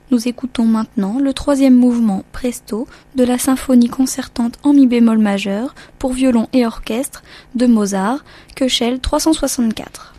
Nous écoutons maintenant le troisième mouvement Presto de la symphonie concertante en mi bémol majeur pour violon et orchestre de Mozart, Köchel 364.